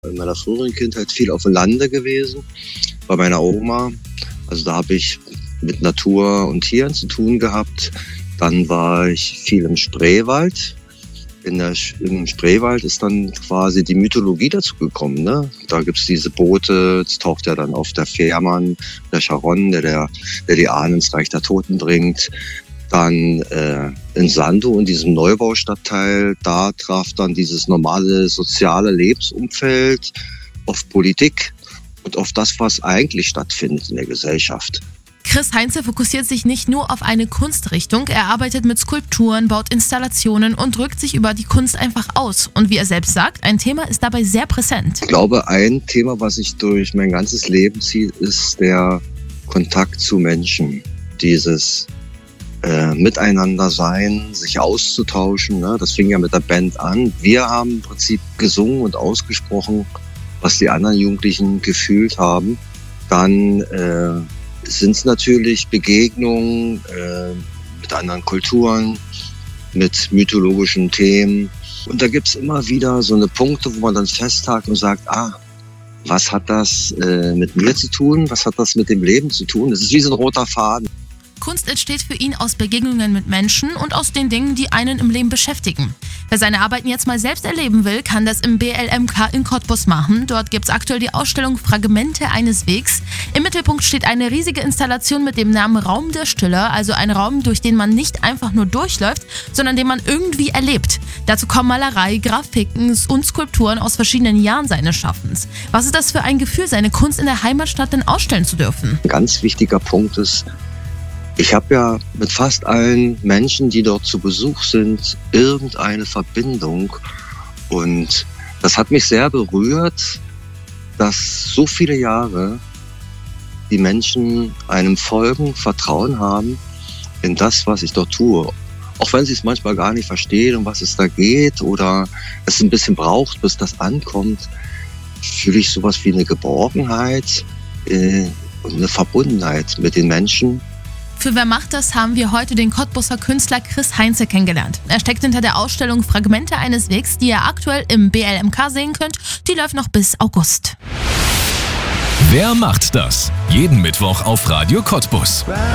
In meiner früheren Kindheit viel auf dem Lande gewesen, bei meiner Oma. Also da habe ich mit Natur und Tieren zu tun gehabt. Dann war ich viel im Spreewald. Im Spreewald ist dann quasi die Mythologie dazu gekommen. Ne? Da gibt's diese Boote, es taucht ja dann auf der Fährmann, der Charon, der die Ahnen ins Reich der Toten bringt. Dann in Sandow, in diesem Neubaustadtteil, da traf dann dieses normale soziale Lebensumfeld auf Politik und auf das, was eigentlich stattfindet in der Gesellschaft. Chris Heinze fokussiert sich nicht nur auf eine Kunstrichtung, er arbeitet mit Skulpturen, baut Installationen und drückt sich über die Kunst einfach aus. Und wie er selbst sagt, ein Thema ist dabei sehr präsent. Ich glaube, ein Thema, was sich durch mein ganzes Leben zieht, ist der Kontakt zu Menschen. Dieses Miteinander sein, sich auszutauschen. Ne? Das fing ja mit der Band an. Wir haben im Prinzip gesungen und ausgesprochen, was die anderen Jugendlichen gefühlt haben. Dann sind es natürlich Begegnungen mit anderen Kulturen, mit mythologischen Themen. Und da gibt's immer wieder so eine Punkte, wo man dann festhakt und sagt, was hat das mit mir zu tun? Was hat das mit dem Leben zu tun? Das ist wie so ein roter Faden. Kunst entsteht für ihn aus Begegnungen mit Menschen und aus den Dingen, die einen im Leben beschäftigen. Wer seine Arbeiten jetzt mal selbst erleben will, kann das im BLMK in Cottbus machen. Dort gibt es aktuell die Ausstellung Fragmente eines Wegs. Im Mittelpunkt steht eine riesige Installation mit dem Namen Raum der Stille, also ein Raum, durch den man nicht einfach nur durchläuft, sondern den man irgendwie erlebt. Dazu kommen Malerei, Grafiken und Skulpturen aus verschiedenen Jahren seines Schaffens. Was ist das für ein Gefühl, seine Kunst in der Heimatstadt denn ausstellen zu dürfen? Ein ganz wichtiger Punkt ist, ich habe ja mit fast allen Menschen, die dort zu Besuch sind, irgendeine Verbindung. Und das hat mich sehr berührt, dass so viele Jahre die Menschen einem folgen, Vertrauen haben in das, was ich dort tue. Auch wenn sie es manchmal gar nicht verstehen, um was es da geht oder es ein bisschen braucht, bis das ankommt, fühle ich sowas wie eine Geborgenheit und eine Verbundenheit mit den Menschen. Für Wer macht das haben wir heute den Cottbuser Künstler Chris Heinze kennengelernt. Er steckt hinter der Ausstellung Fragmente eines Wegs, die ihr aktuell im BLMK sehen könnt. Die läuft noch bis August. Wer macht das? Jeden Mittwoch auf Radio Cottbus.